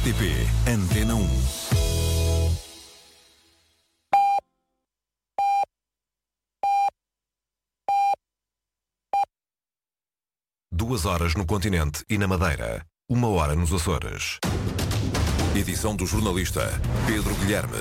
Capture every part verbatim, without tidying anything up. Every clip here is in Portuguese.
T P Antena um. Duas horas no continente e na Madeira. Uma hora nos Açores. Edição do jornalista Pedro Guilherme.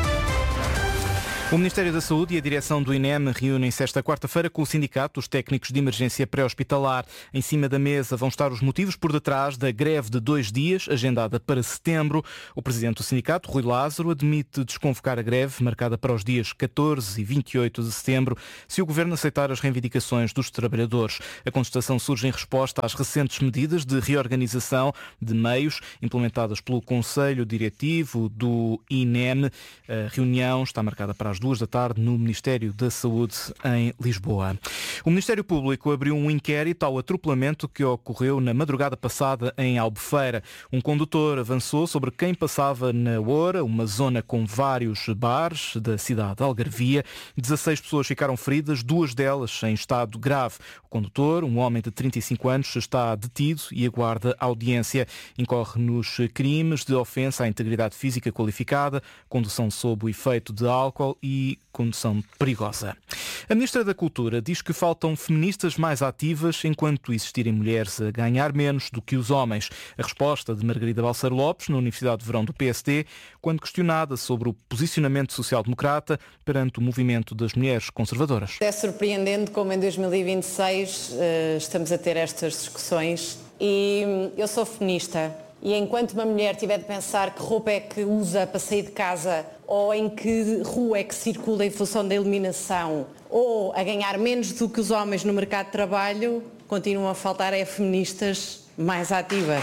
O Ministério da Saúde e a direção do I N E M reúnem-se esta quarta-feira com o Sindicato dos Técnicos de Emergência Pré-Hospitalar. Em cima da mesa vão estar os motivos por detrás da greve de dois dias, agendada para setembro. O presidente do sindicato, Rui Lázaro, admite desconvocar a greve, marcada para os dias catorze e vinte e oito de setembro, se o governo aceitar as reivindicações dos trabalhadores. A contestação surge em resposta às recentes medidas de reorganização de meios implementadas pelo Conselho Diretivo do I N E M. A reunião está marcada para as duas da tarde no Ministério da Saúde em Lisboa. O Ministério Público abriu um inquérito ao atropelamento que ocorreu na madrugada passada em Albufeira. Um condutor avançou sobre quem passava na Oura, uma zona com vários bares da cidade de Algarvia. dezasseis pessoas ficaram feridas, duas delas em estado grave. O condutor, um homem de trinta e cinco anos, está detido e aguarda audiência. Incorre nos crimes de ofensa à integridade física qualificada, condução sob o efeito de álcool e condução perigosa. A Ministra da Cultura diz que faltam feministas mais ativas enquanto existirem mulheres a ganhar menos do que os homens. A resposta de Margarida Balseiro Lopes, na Universidade de Verão do P S D, quando questionada sobre o posicionamento social-democrata perante o movimento das mulheres conservadoras. É surpreendente como em dois mil e vinte e seis uh, estamos a ter estas discussões e eu sou feminista. E enquanto uma mulher tiver de pensar que roupa é que usa para sair de casa ou em que rua é que circula em função da iluminação ou a ganhar menos do que os homens no mercado de trabalho, continuam a faltar é feministas mais ativas.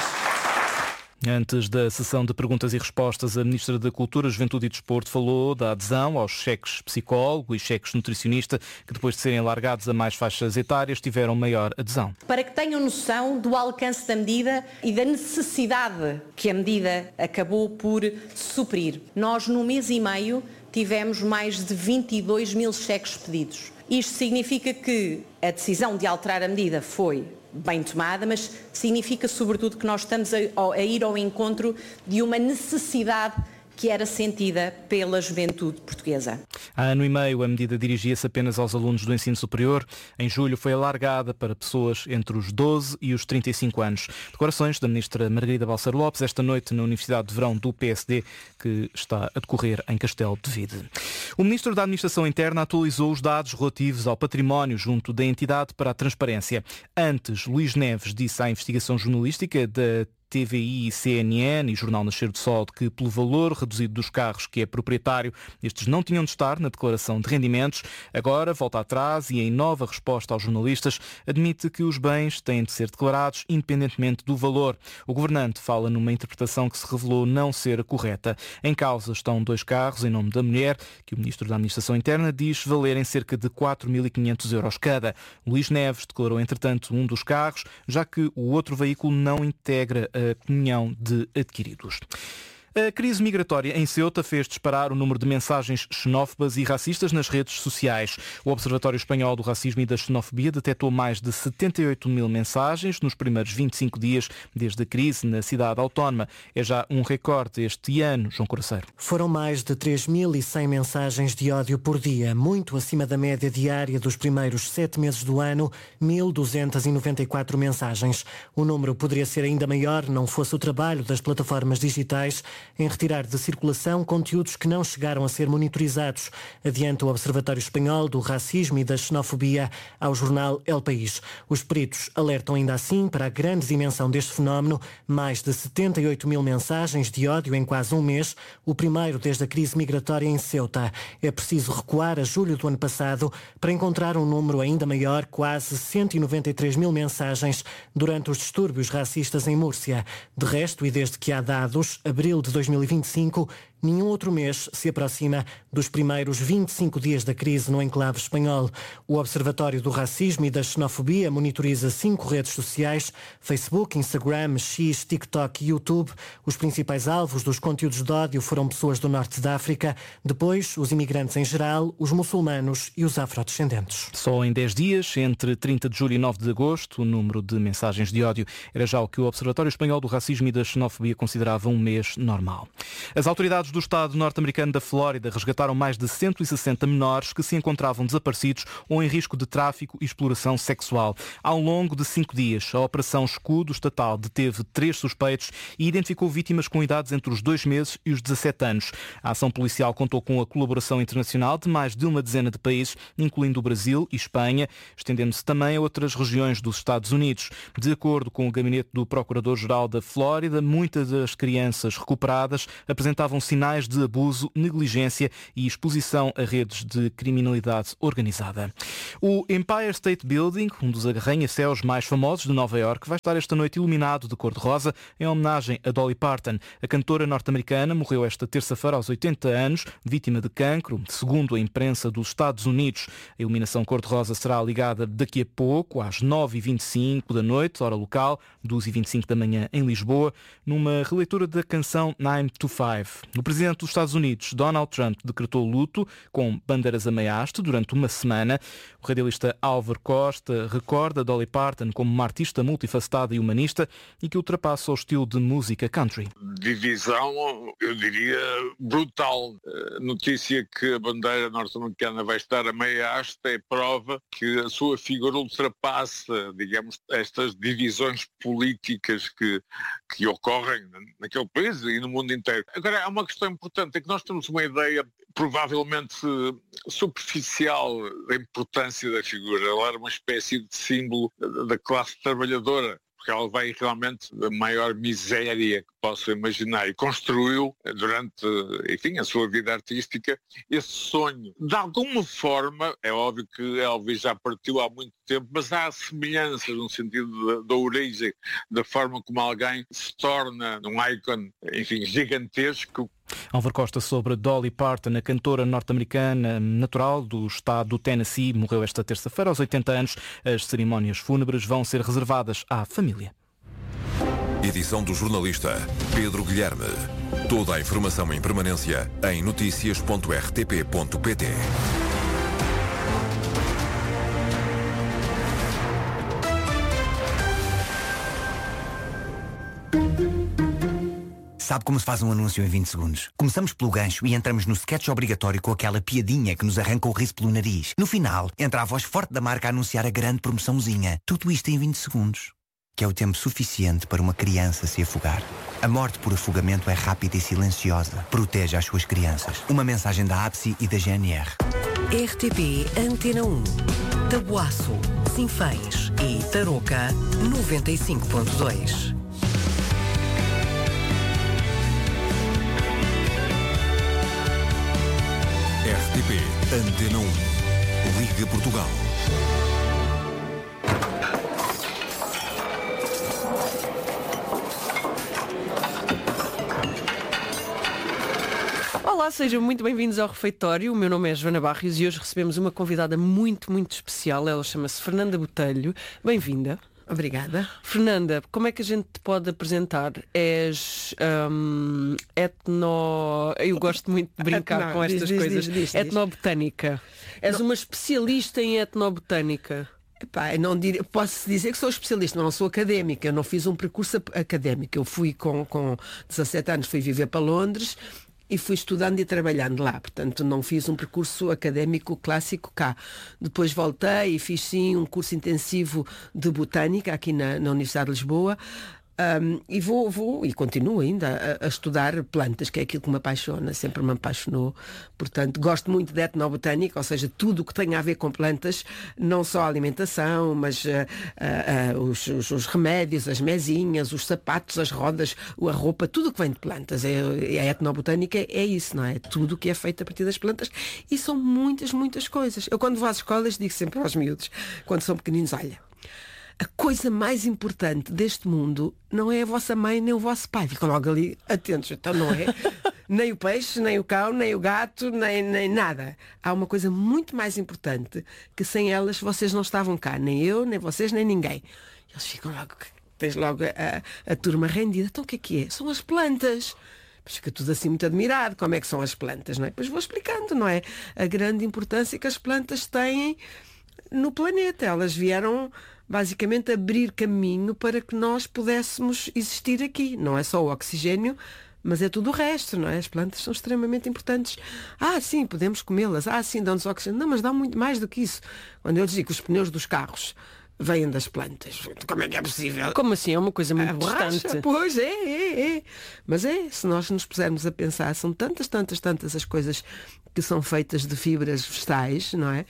Antes da sessão de perguntas e respostas, a Ministra da Cultura, Juventude e Desporto falou da adesão aos cheques psicólogo e cheques nutricionista, que depois de serem alargados a mais faixas etárias, tiveram maior adesão. Para que tenham noção do alcance da medida e da necessidade que a medida acabou por suprir. Nós, no mês e meio, tivemos mais de vinte e dois mil cheques pedidos. Isto significa que a decisão de alterar a medida foi bem tomada, mas significa sobretudo que nós estamos a, a ir ao encontro de uma necessidade que era sentida pela juventude portuguesa. Há ano e meio a medida dirigia-se apenas aos alunos do ensino superior. Em julho foi alargada para pessoas entre os doze e os trinta e cinco anos. Declarações da Ministra Margarida Balseiro Lopes esta noite na Universidade de Verão do P S D, que está a decorrer em Castelo de Vide. O Ministro da Administração Interna atualizou os dados relativos ao património junto da entidade para a transparência. Antes, Luís Neves disse à investigação jornalística da T V I, C N N e Jornal Nascer do Sol que, pelo valor reduzido dos carros que é proprietário, estes não tinham de estar na declaração de rendimentos. Agora volta atrás e, em nova resposta aos jornalistas, admite que os bens têm de ser declarados independentemente do valor. O governante fala numa interpretação que se revelou não ser correta. Em causa estão dois carros em nome da mulher, que o Ministro da Administração Interna diz valerem cerca de quatro mil e quinhentos euros cada. Luís Neves declarou, entretanto, um dos carros, já que o outro veículo não integra a comunhão de adquiridos. A crise migratória em Ceuta fez disparar o número de mensagens xenófobas e racistas nas redes sociais. O Observatório Espanhol do Racismo e da Xenofobia detectou mais de setenta e oito mil mensagens nos primeiros vinte e cinco dias desde a crise na cidade autónoma. É já um recorde este ano, João Coraceiro. Foram mais de três mil e cem mensagens de ódio por dia, muito acima da média diária dos primeiros sete meses do ano, mil duzentas e noventa e quatro mensagens. O número poderia ser ainda maior, não fosse o trabalho das plataformas digitais em retirar de circulação conteúdos que não chegaram a ser monitorizados, adianta o Observatório Espanhol do Racismo e da Xenofobia ao jornal El País. Os peritos alertam ainda assim para a grande dimensão deste fenómeno, mais de setenta e oito mil mensagens de ódio em quase um mês, o primeiro desde a crise migratória em Ceuta. É preciso recuar a julho do ano passado para encontrar um número ainda maior, quase cento e noventa e três mil mensagens durante os distúrbios racistas em Múrcia. De resto, e desde que há dados, abril de dois mil e vinte e cinco, Nenhum outro mês se aproxima dos primeiros vinte e cinco dias da crise no enclave espanhol. O Observatório do Racismo e da Xenofobia monitoriza cinco redes sociais: Facebook, Instagram, X, TikTok e YouTube. Os principais alvos dos conteúdos de ódio foram pessoas do norte da África, depois os imigrantes em geral, os muçulmanos e os afrodescendentes. Só em dez dias, entre trinta de julho e nove de agosto, o número de mensagens de ódio era já o que o Observatório Espanhol do Racismo e da Xenofobia considerava um mês normal. As autoridades do Estado norte-americano da Flórida resgataram mais de cento e sessenta menores que se encontravam desaparecidos ou em risco de tráfico e exploração sexual. Ao longo de cinco dias, a Operação Escudo Estatal deteve três suspeitos e identificou vítimas com idades entre os dois meses e os dezassete anos. A ação policial contou com a colaboração internacional de mais de uma dezena de países, incluindo o Brasil e Espanha, estendendo-se também a outras regiões dos Estados Unidos. De acordo com o gabinete do Procurador-Geral da Flórida, muitas das crianças recuperadas apresentavam sinais de abuso, negligência e exposição a redes de criminalidade organizada. O Empire State Building, um dos arranha-céus mais famosos de Nova Iorque, vai estar esta noite iluminado de cor-de-rosa em homenagem a Dolly Parton. A cantora norte-americana morreu esta terça-feira aos oitenta anos, vítima de cancro, segundo a imprensa dos Estados Unidos. A iluminação cor-de-rosa será ligada daqui a pouco, às nove e vinte e cinco da noite, hora local, duas e vinte e cinco da manhã em Lisboa, numa releitura da canção nine to five. O presidente dos Estados Unidos, Donald Trump, decretou luto com bandeiras a meia haste durante uma semana. O radialista Álvaro Costa recorda Dolly Parton como uma artista multifacetada e humanista e que ultrapassa o estilo de música country. Divisão, eu diria, brutal. A notícia que a bandeira norte-americana vai estar a meia haste é prova que a sua figura ultrapassa, digamos, estas divisões políticas que, que ocorrem naquele país e no mundo inteiro. Agora, há uma questão importante, é que nós temos uma ideia provavelmente superficial da importância da figura. Ela era uma espécie de símbolo da classe trabalhadora, porque ela veio realmente da maior miséria que posso imaginar e construiu durante, enfim, a sua vida artística esse sonho. De alguma forma, é óbvio que Elvis já partiu há muito tempo, mas há semelhanças no sentido da, da origem, da forma como alguém se torna um ícone, enfim, gigantesco. Álvaro Costa sobre Dolly Parton, a cantora norte-americana natural do estado do Tennessee, morreu esta terça-feira aos oitenta anos. As cerimónias fúnebres vão ser reservadas à família. Edição do jornalista Pedro Guilherme. Toda a informação em permanência em notícias ponto r t p ponto p t. Sabe como se faz um anúncio em vinte segundos? Começamos pelo gancho e entramos no sketch obrigatório com aquela piadinha que nos arranca o riso pelo nariz. No final, entra a voz forte da marca a anunciar a grande promoçãozinha. Tudo isto em vinte segundos. Que é o tempo suficiente para uma criança se afogar. A morte por afogamento é rápida e silenciosa. Proteja as suas crianças. Uma mensagem da A B S I e da G N R. R T P Antena um. Tabuaço, Sinfãs e Tarouca noventa e cinco ponto dois. R T P Antena um. Liga Portugal. Olá, sejam muito bem-vindos ao Refeitório. O meu nome é Joana Barrios e hoje recebemos uma convidada muito, muito especial. Ela chama-se Fernanda Botelho. Bem-vinda. Obrigada. Fernanda, como é que a gente te pode apresentar? És um, etno... Eu gosto muito de brincar etno, com estas diz, coisas. Diz, diz, diz, etnobotânica. És não... uma especialista em etnobotânica. Epá, não dir... Posso dizer que sou especialista, mas não sou académica. Eu não fiz um percurso académico. Eu fui com, com dezassete anos, fui viver para Londres e fui estudando e trabalhando lá. Portanto, não fiz um percurso académico clássico cá. Depois voltei e fiz sim um curso intensivo de botânica aqui na, na Universidade de Lisboa. Um, e vou, vou e continuo ainda a, a estudar plantas, que é aquilo que me apaixona, sempre me apaixonou. Portanto, gosto muito de etnobotânica, ou seja, tudo o que tem a ver com plantas, não só a alimentação, mas uh, uh, uh, os, os, os remédios, as mesinhas, os sapatos, as rodas, a roupa, tudo o que vem de plantas. É, a etnobotânica é isso, não é? Tudo o que é feito a partir das plantas, e são muitas, muitas coisas. Eu, quando vou às escolas, digo sempre aos miúdos, quando são pequeninos, olha, a coisa mais importante deste mundo não é a vossa mãe nem o vosso pai. Ficam logo ali atentos. Então não é. Nem o peixe, nem o cão, nem o gato, nem, nem nada. Há uma coisa muito mais importante, que sem elas vocês não estavam cá. Nem eu, nem vocês, nem ninguém. Eles ficam logo, tens logo a, a turma rendida. Então o que é que é? São as plantas. Mas fica tudo assim muito admirado. Como é que são as plantas, não é? Depois vou explicando, não é? A grande importância que as plantas têm no planeta. Elas vieram basicamente abrir caminho para que nós pudéssemos existir aqui. Não é só o oxigênio, mas é tudo o resto, não é? As plantas são extremamente importantes. Ah, sim, podemos comê-las. Ah, sim, dão-nos oxigênio. Não, mas dão muito mais do que isso. Quando eu digo que os pneus dos carros vêm das plantas, como é que é possível? Como assim? É uma coisa muito distante. Pois é, é, é. Mas é, se nós nos pusermos a pensar, são tantas, tantas, tantas as coisas que são feitas de fibras vegetais, não é?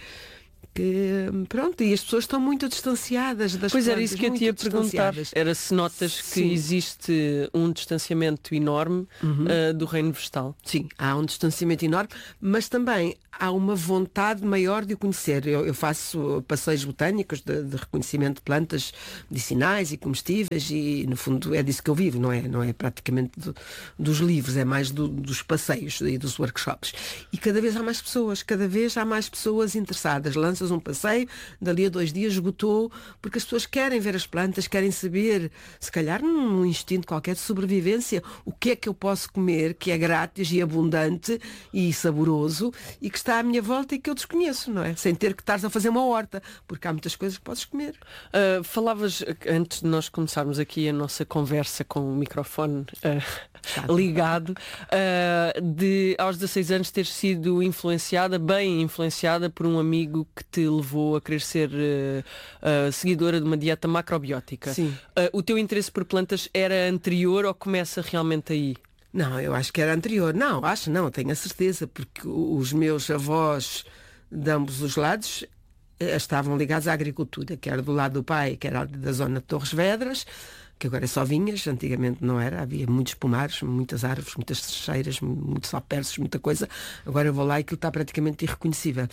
Que, pronto, e as pessoas estão muito distanciadas das Pois plantas, era isso que eu te ia perguntar. Era se notas que Sim. existe um distanciamento enorme uhum. uh, do reino vegetal. Sim, há um distanciamento enorme, mas também há uma vontade maior de o conhecer. Eu, eu faço passeios botânicos de, de reconhecimento de plantas medicinais e comestíveis e, no fundo, é disso que eu vivo, não é, não é praticamente do, dos livros, é mais do, dos passeios e dos workshops. E cada vez há mais pessoas, cada vez há mais pessoas interessadas. Lanças um passeio, dali a dois dias esgotou, porque as pessoas querem ver as plantas, querem saber, se calhar num instinto qualquer de sobrevivência, o que é que eu posso comer, que é grátis e abundante e saboroso e que está à minha volta e que eu desconheço, não é? Sem ter que estares a fazer uma horta, porque há muitas coisas que podes comer. Uh, falavas, antes de nós começarmos aqui a nossa conversa com o microfone uh, ligado, uh, de aos dezasseis anos ter sido influenciada, bem influenciada por um amigo que te levou a querer ser uh, uh, seguidora de uma dieta macrobiótica. Sim. Uh, o teu interesse por plantas era anterior ou começa realmente aí? Não, eu acho que era anterior. Não, acho não, tenho a certeza, porque os meus avós de ambos os lados estavam ligados à agricultura, quer do lado do pai, quer da zona de Torres Vedras, que agora é só vinhas, antigamente não era, havia muitos pomares, muitas árvores, muitas seixeiras, muitos alperces, muita coisa. Agora eu vou lá e aquilo está praticamente irreconhecível.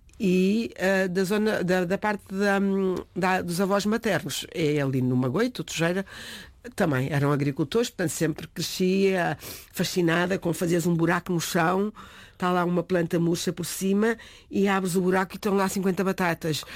E uh, da zona da, da parte da, da, dos avós maternos, é ali no Magoito, Tojeira, também eram agricultores, portanto sempre crescia fascinada com fazias um buraco no chão, está lá uma planta murcha por cima e abres o buraco e estão lá cinquenta batatas.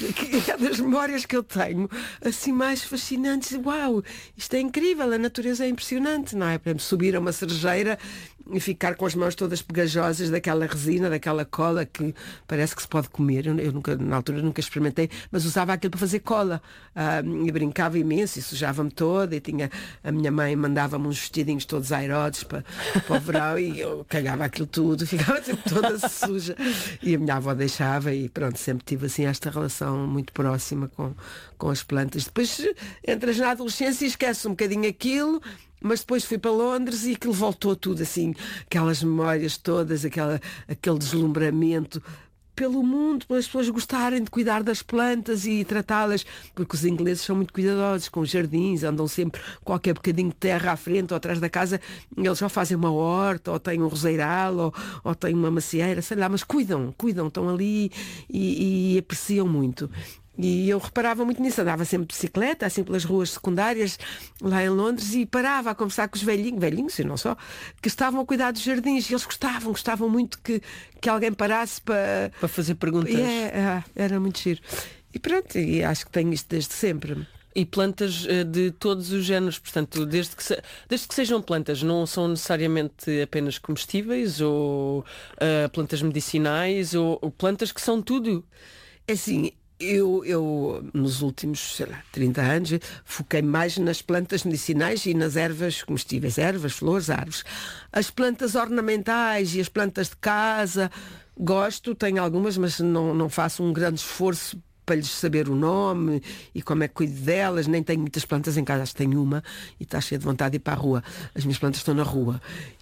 É das memórias que eu tenho assim mais fascinantes. Uau, isto é incrível, a natureza é impressionante, não é? Por exemplo, subir a uma cerejeira e ficar com as mãos todas pegajosas daquela resina, daquela cola que parece que se pode comer. Eu, eu nunca, na altura nunca experimentei, mas usava aquilo para fazer cola. Uh, e brincava imenso e sujava-me toda. E tinha, a minha mãe mandava-me uns vestidinhos todos aerodes para, para o verão e eu cagava aquilo tudo, ficava sempre toda suja. E a minha avó deixava e pronto, sempre tive assim esta relação muito próxima com, com as plantas. Depois entras na adolescência e esqueces um bocadinho aquilo. Mas depois fui para Londres e aquilo voltou tudo assim, aquelas memórias todas, aquela, aquele deslumbramento pelo mundo, pelas pessoas gostarem de cuidar das plantas e tratá-las, porque os ingleses são muito cuidadosos com os jardins, andam sempre qualquer bocadinho de terra à frente ou atrás da casa, eles já fazem uma horta, ou têm um roseiral, ou, ou têm uma macieira, sei lá, mas cuidam, cuidam, estão ali e, e apreciam muito. E eu reparava muito nisso, andava sempre de bicicleta, assim pelas ruas secundárias lá em Londres e parava a conversar com os velhinhos, velhinhos e não só, que estavam a cuidar dos jardins e eles gostavam, gostavam muito que, que alguém parasse para... Para fazer perguntas. É, era muito giro. E pronto, e acho que tenho isto desde sempre. E plantas uh, de todos os géneros, portanto, desde que, se, desde que sejam plantas, não são necessariamente apenas comestíveis ou uh, plantas medicinais ou, ou plantas que são tudo. É assim... Eu, eu, nos últimos, sei lá, trinta anos, foquei mais nas plantas medicinais e nas ervas comestíveis, ervas, flores, árvores. As plantas ornamentais e as plantas de casa, gosto, tenho algumas, mas não, não faço um grande esforço para lhes saber o nome e como é que cuido delas. Nem tenho muitas plantas em casa, acho que tenho uma e está cheia de vontade de ir para a rua. As minhas plantas estão na rua.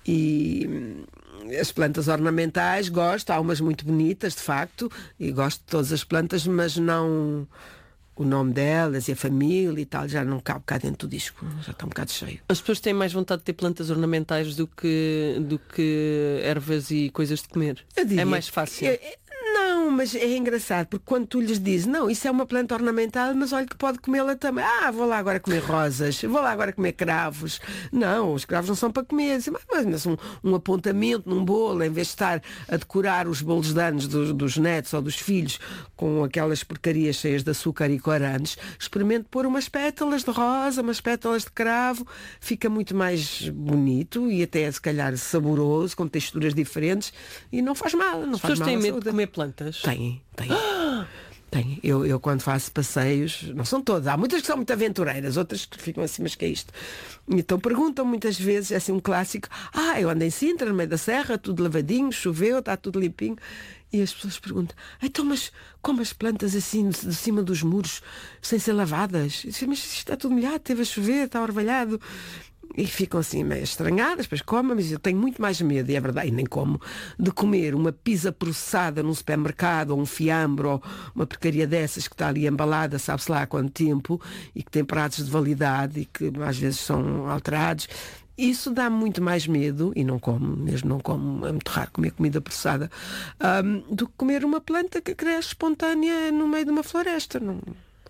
E... as plantas ornamentais gosto, há umas muito bonitas de facto e gosto de todas as plantas, mas não o nome delas e a família e tal, já não cabe cá dentro do disco, já está um bocado cheio. As pessoas têm mais vontade de ter plantas ornamentais do que, do que ervas e coisas de comer? É mais fácil? Eu, eu, não, Não, mas é engraçado, porque quando tu lhes dizes, não, isso é uma planta ornamental, mas olha que pode comê-la também. Ah, vou lá agora comer rosas, vou lá agora comer cravos. Não, os cravos não são para comer. Mas, mas um, um apontamento num bolo, em vez de estar a decorar os bolos de anos dos, dos netos ou dos filhos com aquelas porcarias cheias de açúcar e corantes, experimente pôr umas pétalas de rosa, umas pétalas de cravo, fica muito mais bonito e até se calhar saboroso, com texturas diferentes e não faz mal. Não As faz pessoas mal têm à medo saúde. de comer plantas? Têm, têm. Tem. Eu, eu quando faço passeios, não são todas, há muitas que são muito aventureiras, outras que ficam assim, mas que é isto? Então perguntam muitas vezes, é assim um clássico, ah, eu ando em Sintra, no meio da serra, tudo lavadinho, choveu, está tudo limpinho. E as pessoas perguntam, então mas como as plantas assim de, de cima dos muros, sem ser lavadas? Eu disse, mas isto está tudo molhado, teve a chover, está orvalhado. E ficam assim meio estranhadas, depois comem, mas eu tenho muito mais medo, e é verdade, e nem como, de comer uma pizza processada num supermercado, ou um fiambre, ou uma porcaria dessas que está ali embalada, sabe-se lá há quanto tempo, e que tem prazos de validade, e que às vezes são alterados. Isso dá muito mais medo, e não como, mesmo não como, é muito raro comer comida processada, um, do que comer uma planta que cresce espontânea no meio de uma floresta. Não...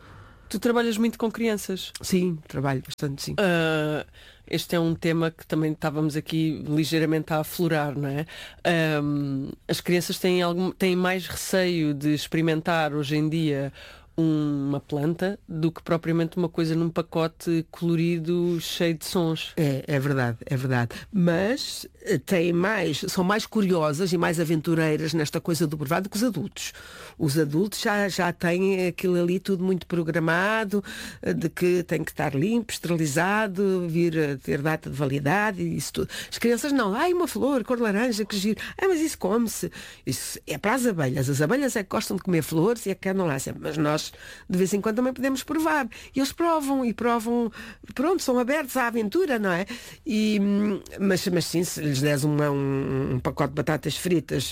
Tu trabalhas muito com crianças? Sim, trabalho bastante, sim. Uh, este é um tema que também estávamos aqui ligeiramente a aflorar, não é? Um, as crianças têm, algum, têm mais receio de experimentar hoje em dia uma planta do que propriamente uma coisa num pacote colorido cheio de sons. É, é verdade, é verdade. Mas têm mais, são mais curiosas e mais aventureiras nesta coisa do provado do que os adultos. Os adultos já, já têm aquilo ali tudo muito programado, de que tem que estar limpo, esterilizado, vir a ter data de validade e isso tudo. As crianças não, ai, uma flor, cor laranja, que giro. Ah, mas isso come-se. Isso é para as abelhas. As abelhas é que gostam de comer flores e é que andam lá sempre. Mas nós de vez em quando também podemos provar. E eles provam e provam, pronto, são abertos à aventura, não é? E, mas, mas sim, se lhes des uma, um, um pacote de batatas fritas...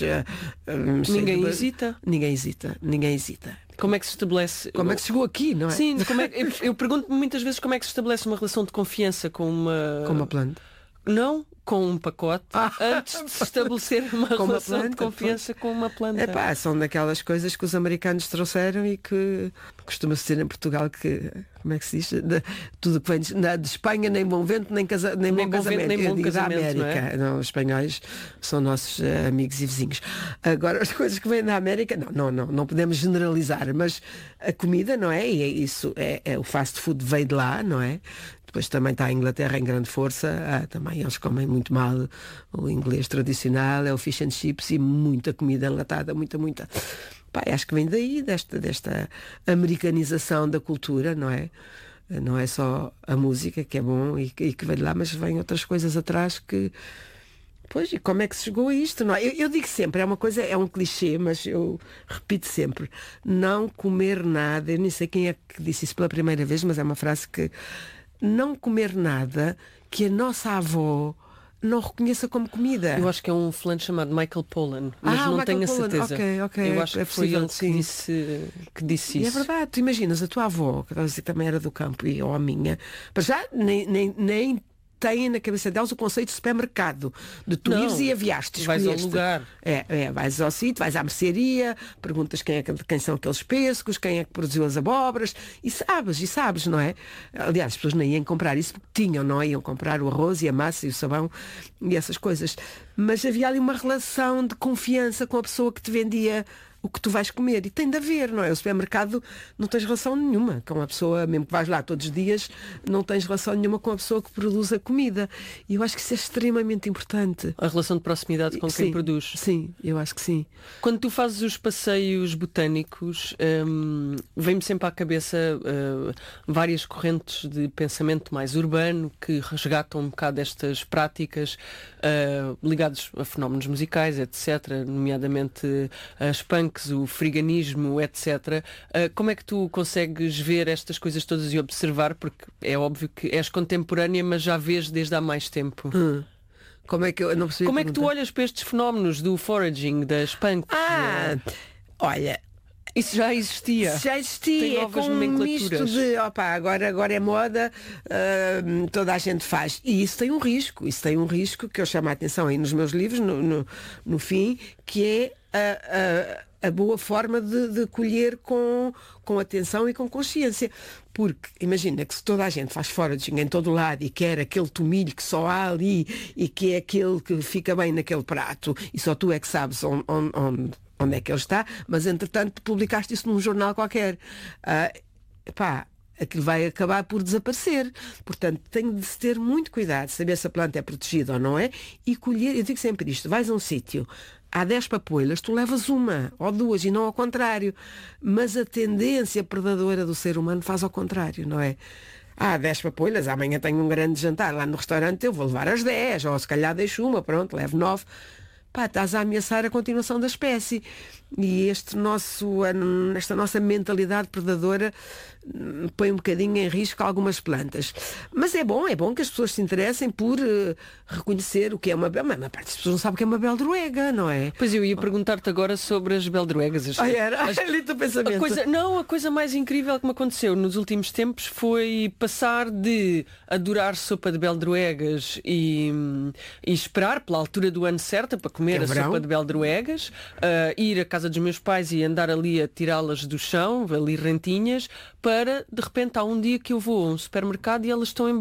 Uh, ninguém de... hesita? Ninguém hesita, ninguém hesita. Como é que se estabelece... Como é que se chegou aqui, não é? Sim, como é que... eu, eu pergunto-me muitas vezes como é que se estabelece uma relação de confiança com uma... Com uma planta. Não, com um pacote, ah, antes de se estabelecer uma com relação uma planta, de confiança pô. com uma planta. É pá, são daquelas coisas que os americanos trouxeram e que costuma-se dizer em Portugal que, como é que se diz? De, tudo que vem de, de Espanha, nem bom vento, nem, casa, nem, nem bom casamento. Nem bom digo casamento, da América. Não, é? Não, os espanhóis são nossos uh, amigos e vizinhos. Agora, as coisas que vêm da América, não, não, não, não podemos generalizar, mas a comida, não é? E é isso, é, é, o fast food veio de lá, não é? Depois também está a Inglaterra em grande força, ah, também eles comem muito mal o inglês tradicional, é o fish and chips e muita comida enlatada, muita, muita. Pá, acho que vem daí, desta, desta americanização da cultura, não é? Não é só a música, que é bom e, e que vem de lá, mas vem outras coisas atrás que... Pois, e como é que se chegou a isto? Não é? eu, eu digo sempre, é uma coisa, é um clichê, mas eu repito sempre, não comer nada, eu nem sei quem é que disse isso pela primeira vez, mas é uma frase que... Não comer nada que a nossa avó não reconheça como comida. Eu acho que é um fulano chamado Michael Pollan, mas ah, não Michael tenho a Pollan. certeza. Okay, okay. Eu acho é que foi possível, ele que disse, que disse e isso. É verdade, tu imaginas a tua avó, que também era do campo, e ou a minha, para já nem, nem, nem têm na cabeça delas o conceito de supermercado, de tu não, ires e aviaste, vais ao lugar. É, é, vais ao sítio, vais à mercearia, perguntas quem, é, quem são aqueles pescos, quem é que produziu as abóboras, e sabes, e sabes, não é? Aliás, as pessoas nem iam comprar isso porque tinham, não é? Iam comprar o arroz e a massa e o sabão e essas coisas. Mas havia ali uma relação de confiança com a pessoa que te vendia o que tu vais comer. E tem de haver, não é? O supermercado não tens relação nenhuma com a pessoa, mesmo que vais lá todos os dias, não tens relação nenhuma com a pessoa que produz a comida. E eu acho que isso é extremamente importante. A relação de proximidade com sim, quem produz. Sim, eu acho que sim. Quando tu fazes os passeios botânicos, hum, vem-me sempre à cabeça uh, várias correntes de pensamento mais urbano que resgatam um bocado estas práticas uh, ligadas a fenómenos musicais, etcétera, nomeadamente as punk, o friganismo, etcétera. Uh, como é que tu consegues ver estas coisas todas e observar? Porque é óbvio que és contemporânea, mas já vês desde há mais tempo. Hum. Como é que eu não percebi? Como é que tu olhas para estes fenómenos do foraging, das punks? Ah, olha... Isso já existia. Isso já existia, é com um misto de, opa, agora, agora é moda, uh, toda a gente faz. E isso tem um risco, isso tem um risco que eu chamo a atenção aí nos meus livros, no, no, no fim, que é uh, uh, a boa forma de, de colher com, com atenção e com consciência. Porque imagina que se toda a gente faz foraging em todo lado e quer aquele tomilho que só há ali e que é aquele que fica bem naquele prato e só tu é que sabes onde, onde, onde é que ele está, mas entretanto publicaste isso num jornal qualquer. Uh, pá, aquilo vai acabar por desaparecer. Portanto, tem de se ter muito cuidado, saber se a planta é protegida ou não é, e colher, eu digo sempre isto, vais a um sítio, há dez papoilas, tu levas uma ou duas e não ao contrário. Mas a tendência predadora do ser humano faz ao contrário, não é? Há dez papoilas, amanhã tenho um grande jantar lá no restaurante, eu vou levar as dez, ou se calhar deixo uma, pronto, levo nove. Pá, estás a ameaçar a continuação da espécie. E este nosso, esta nossa mentalidade predadora põe um bocadinho em risco algumas plantas. Mas é bom, é bom que as pessoas se interessem por uh, reconhecer o que é uma... Mas a parte das pessoas não sabem o que é uma beldroega, não é? Pois eu ia perguntar-te agora sobre as beldroegas. Ah, era? As... Ali o pensamento. A coisa, não, a coisa mais incrível que me aconteceu nos últimos tempos foi passar de adorar sopa de beldroegas e, e esperar pela altura do ano certa para comer é a verão. sopa de beldroegas, uh, ir a casa dos meus pais e andar ali a tirá-las do chão, ali rentinhas, para de repente há um dia que eu vou a um supermercado e elas estão em